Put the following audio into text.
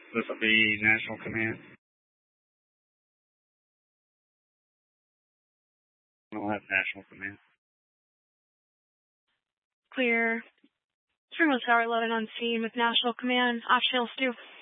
This will be National Command. I'll have National Command. Clear. Springwood Tower 11 on scene with National Command. Off Channel Stu.